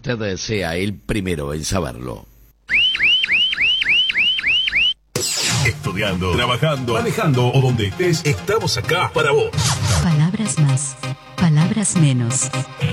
usted sea el primero en saberlo. Estudiando, trabajando, manejando o donde estés, estamos acá para vos. Palabras más, palabras menos.